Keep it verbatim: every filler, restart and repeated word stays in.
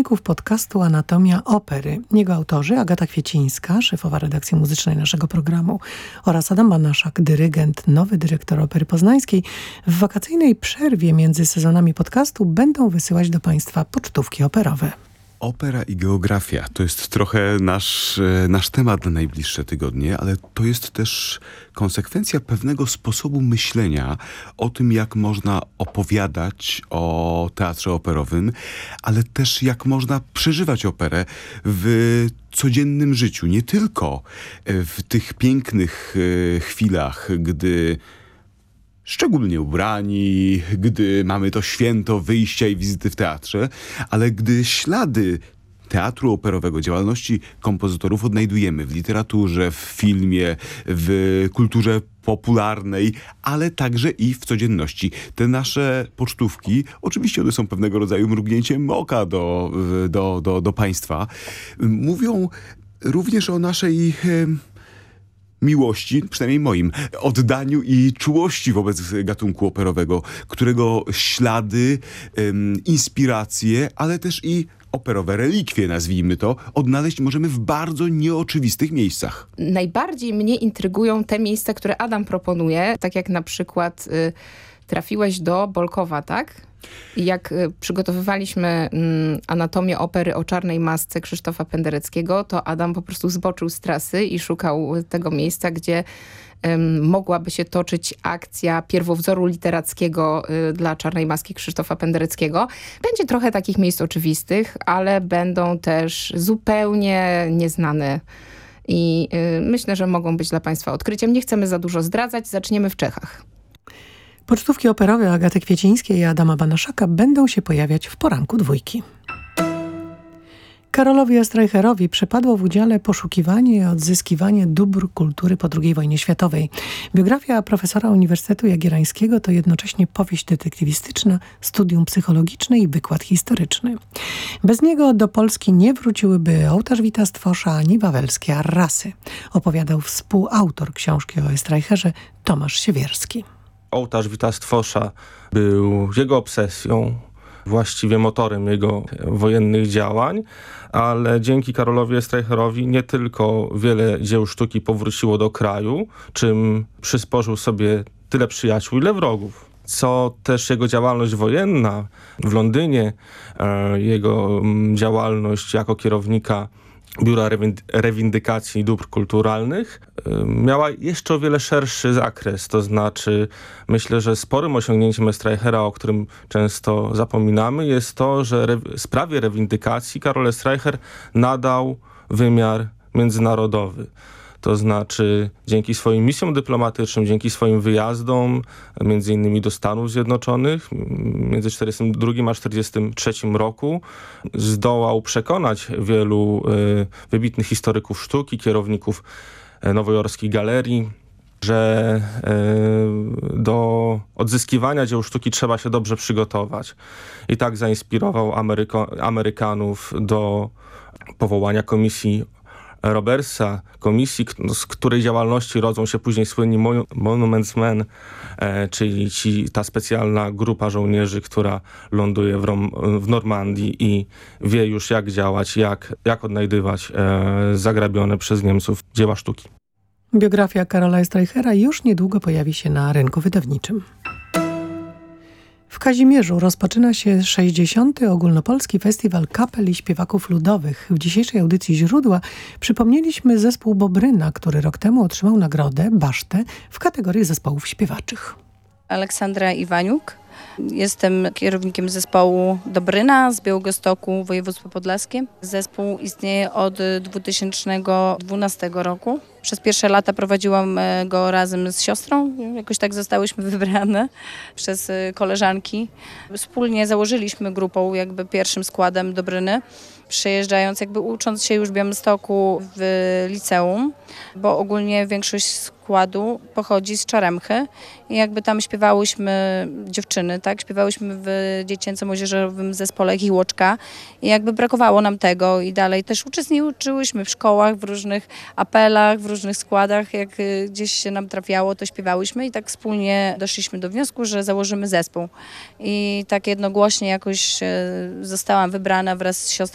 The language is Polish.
odcinków podcastu Anatomia Opery. Jego autorzy Agata Kwiecińska, szefowa redakcji muzycznej naszego programu, oraz Adam Banaszak, dyrygent, nowy dyrektor Opery Poznańskiej, w wakacyjnej przerwie między sezonami podcastu będą wysyłać do Państwa pocztówki operowe. Opera i geografia to jest trochę nasz, nasz temat na najbliższe tygodnie, ale to jest też konsekwencja pewnego sposobu myślenia o tym, jak można opowiadać o teatrze operowym, ale też jak można przeżywać operę w codziennym życiu. Nie tylko w tych pięknych chwilach, gdy szczególnie ubrani, gdy mamy to święto wyjścia i wizyty w teatrze, ale gdy ślady teatru operowego, działalności kompozytorów odnajdujemy w literaturze, w filmie, w kulturze popularnej, ale także i w codzienności. Te nasze pocztówki, oczywiście one są pewnego rodzaju mrugnięciem oka do, do, do, do państwa, mówią również o naszej miłości, przynajmniej moim, oddaniu i czułości wobec gatunku operowego, którego ślady, um, inspiracje, ale też i operowe relikwie, nazwijmy to, odnaleźć możemy w bardzo nieoczywistych miejscach. Najbardziej mnie intrygują te miejsca, które Adam proponuje, tak jak na przykład y, trafiłeś do Bolkowa, tak? I jak y, przygotowywaliśmy y, anatomię opery o Czarnej Masce Krzysztofa Pendereckiego, to Adam po prostu zboczył z trasy i szukał tego miejsca, gdzie y, mogłaby się toczyć akcja pierwowzoru literackiego y, dla Czarnej Maski Krzysztofa Pendereckiego. Będzie trochę takich miejsc oczywistych, ale będą też zupełnie nieznane. I y, myślę, że mogą być dla Państwa odkryciem. Nie chcemy za dużo zdradzać. Zaczniemy w Czechach. Pocztówki operowe Agaty Kwiecińskiej i Adama Banaszaka będą się pojawiać w poranku dwójki. Karolowi Streicherowi przypadło w udziale poszukiwanie i odzyskiwanie dóbr kultury po drugiej wojnie światowej. Biografia profesora Uniwersytetu Jagiellońskiego to jednocześnie powieść detektywistyczna, studium psychologiczne i wykład historyczny. Bez niego do Polski nie wróciłyby ołtarz Wita Stwosza ani wawelskie Arrasy, opowiadał współautor książki o Streicherze Tomasz Siewierski. Ołtarz Wita Stwosza był jego obsesją, właściwie motorem jego wojennych działań, ale dzięki Karolowi Streicherowi nie tylko wiele dzieł sztuki powróciło do kraju, czym przysporzył sobie tyle przyjaciół, ile wrogów. Co też jego działalność wojenna w Londynie, jego działalność jako kierownika Biura Rewindykacji Dóbr Kulturalnych miała jeszcze o wiele szerszy zakres, to znaczy myślę, że sporym osiągnięciem Streichera, o którym często zapominamy, jest to, że re- sprawie rewindykacji Karol Streicher nadał wymiar międzynarodowy. To znaczy dzięki swoim misjom dyplomatycznym, dzięki swoim wyjazdom, między innymi do Stanów Zjednoczonych, między czterdziestym drugim a czterdziestym trzecim roku, zdołał przekonać wielu y, wybitnych historyków sztuki, kierowników y, nowojorskich galerii, że y, do odzyskiwania dzieł sztuki trzeba się dobrze przygotować. I tak zainspirował Ameryko- Amerykanów do powołania komisji Robertsa, komisji, z której działalności rodzą się później słynni Monuments Men, e, czyli ci, ta specjalna grupa żołnierzy, która ląduje w, Rom, w Normandii i wie już jak działać, jak, jak odnajdywać e, zagrabione przez Niemców dzieła sztuki. Biografia Karola Streichera już niedługo pojawi się na rynku wydawniczym. W Kazimierzu rozpoczyna się sześćdziesiąty Ogólnopolski Festiwal Kapel i Śpiewaków Ludowych. W dzisiejszej audycji Źródła przypomnieliśmy zespół Bobryna, który rok temu otrzymał nagrodę Basztę w kategorii zespołów śpiewaczych. Aleksandra Iwaniuk. Jestem kierownikiem zespołu Dobryna z Białegostoku, województwo podlaskie. Zespół istnieje od dwa tysiące dwunastego roku. Przez pierwsze lata prowadziłam go razem z siostrą. Jakoś tak zostałyśmy wybrane przez koleżanki. Wspólnie założyliśmy grupą, jakby pierwszym składem Dobryny, przejeżdżając, jakby ucząc się już w Białymstoku w liceum, bo ogólnie większość składu pochodzi z Czaremchy i jakby tam śpiewałyśmy dziewczyny, tak? Śpiewałyśmy w dziecięco-młodzieżowym zespole Hiłoczka i jakby brakowało nam tego i dalej też uczestniczyłyśmy w szkołach, w różnych apelach, w różnych składach, jak gdzieś się nam trafiało, to śpiewałyśmy i tak wspólnie doszliśmy do wniosku, że założymy zespół. I tak jednogłośnie jakoś zostałam wybrana wraz z siostrą